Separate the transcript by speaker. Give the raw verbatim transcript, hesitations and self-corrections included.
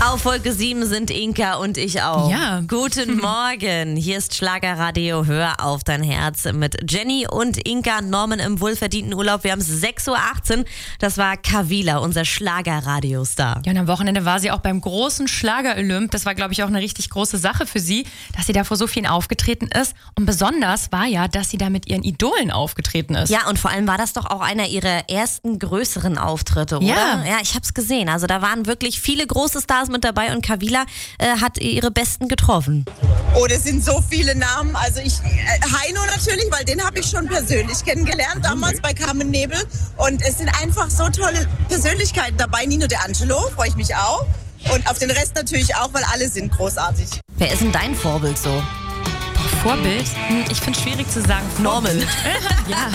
Speaker 1: Auf Wolke sieben sind Inka und ich auch.
Speaker 2: Ja.
Speaker 1: Guten Morgen. Hier ist Schlagerradio. Hör auf dein Herz mit Jenny und Inka. Norman im wohlverdienten Urlaub. Wir haben es sechs Uhr achtzehn. Das war Kavila, unser Schlagerradiostar.
Speaker 2: Ja, und am Wochenende war sie auch beim großen Schlager-Olymp. Das war, glaube ich, auch eine richtig große Sache für sie, dass sie da vor so vielen aufgetreten ist. Und besonders war ja, dass sie da mit ihren Idolen aufgetreten ist.
Speaker 1: Ja, und vor allem war das doch auch einer ihrer ersten größeren Auftritte, oder?
Speaker 2: Ja.
Speaker 1: Ja, ich hab's gesehen. Also da waren wirklich viele große Stars mit dabei und Kavila äh, hat ihre Besten getroffen.
Speaker 3: Oh, das sind so viele Namen. Also ich, äh, Heino natürlich, weil den habe ich schon persönlich kennengelernt, damals bei Carmen Nebel. Und es sind einfach so tolle Persönlichkeiten dabei. Nino De Angelo, freue ich mich auch. Und auf den Rest natürlich auch, weil alle sind großartig.
Speaker 1: Wer ist denn dein Vorbild so?
Speaker 2: Vorbild? Hm, Ich finde es schwierig zu sagen.
Speaker 1: Norman.
Speaker 2: Ja.